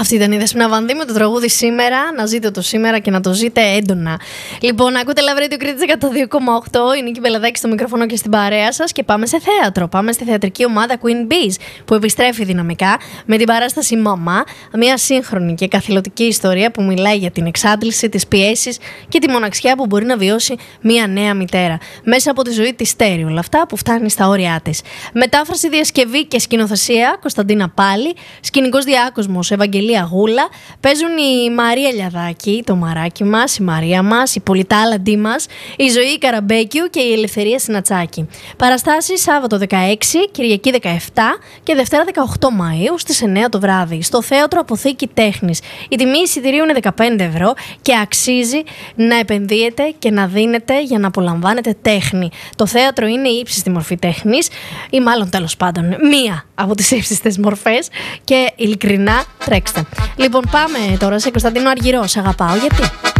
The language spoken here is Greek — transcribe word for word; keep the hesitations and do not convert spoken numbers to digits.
Αυτή ήταν η Δέσποινα Βανδύ με το τραγούδι Σήμερα. Να ζείτε το σήμερα και να το ζείτε έντονα. Λοιπόν, ακούτε Love Radio Κρήτης εκατό δύο κόμμα οκτώ. Η Νίκη Μπελαδάκη στο μικρόφωνο και στην παρέα σας. Και πάμε σε θέατρο. Πάμε στη θεατρική ομάδα Queen Bees που επιστρέφει δυναμικά με την παράσταση Μαμά. Μια σύγχρονη και καθηλωτική ιστορία που μιλάει για την εξάντληση, τις πιέσεις και τη μοναξιά που μπορεί να βιώσει μια νέα μητέρα. Μέσα από τη ζωή της Στέρι, όλα αυτά που φτάνει στα όρια της. Μετάφραση, διασκευή και σκηνοθεσία Κωνσταντίνα Πάλη. Σκηνικός διάκοσμος Ευαγγελία Γούλα. Παίζουν η Μαρία Λιαδάκη, το μαράκι μας, η Μαρία μας, η πολυτάλαντή μας, η Ζωή Καραμπέκιου και η Ελευθερία Συνατσάκη. Παραστάσεις Σάββατο δεκαέξι, Κυριακή δεκαεπτά και Δευτέρα δεκαοκτώ Μαΐου στις εννιά το βράδυ στο Θέατρο Αποθήκη Τέχνης. Η τιμή εισιτηρίου είναι δεκαπέντε ευρώ και αξίζει να επενδύετε και να δίνετε για να απολαμβάνετε τέχνη. Το θέατρο είναι η ύψιστη μορφή τέχνης, ή μάλλον τέλος πάντων μία από τις ύψιστες μορφές, και ειλικρινά τρέξτε. Λοιπόν, πάμε τώρα σε Κωνσταντίνο Αργυρό. Σ' αγαπάω γιατί.